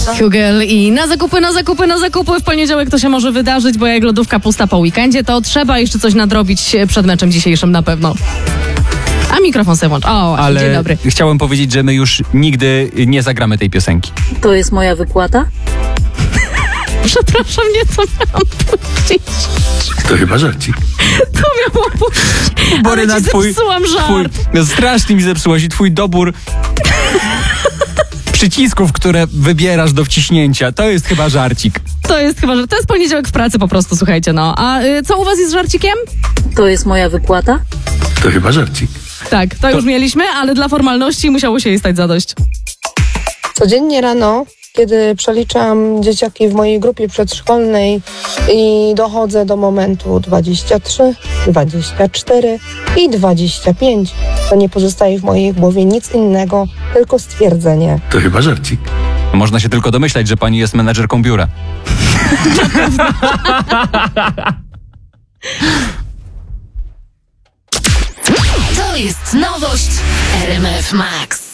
Hugel i na zakupy w poniedziałek to się może wydarzyć, bo jak lodówka pusta po weekendzie, to trzeba jeszcze coś nadrobić przed meczem dzisiejszym na pewno. A mikrofon sobie włącz. O, ale dzień dobry. chciałem powiedzieć, że my już nigdy nie zagramy tej piosenki. To jest moja wypłata? Przepraszam, nie to miałam puścić. To chyba żarcik. To miałam puścić. Boryna, Ale ci zepsułam żart. Strasznie mi zepsułaś i twój dobór przycisków, które wybierasz do wciśnięcia, to jest chyba żarcik. To jest poniedziałek w pracy po prostu, słuchajcie, no. A co u was jest z żarcikiem? To jest moja wypłata? To chyba żarcik. Tak, to już mieliśmy, ale dla formalności musiało się jej stać zadość. Codziennie rano, kiedy przeliczam dzieciaki w mojej grupie przedszkolnej i dochodzę do momentu 23, 24 i 25, to nie pozostaje w mojej głowie nic innego, tylko stwierdzenie. To chyba żarcik. Można się tylko domyślać, że pani jest menedżerką biura. To jest nowość RMF Max.